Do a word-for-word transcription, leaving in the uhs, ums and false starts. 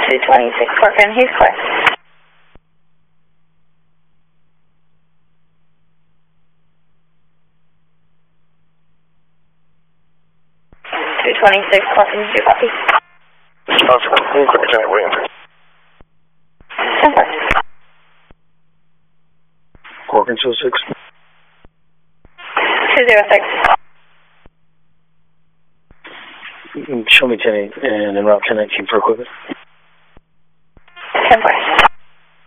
two twenty-six, Corcoran, he's clear. two twenty-six, Corcoran, did you copy? Oscar, can you quick Lieutenant Williams? ten four. Corcoran two six. two zero six. Show me ten eight and en route ten nineteen for equipment. ten four.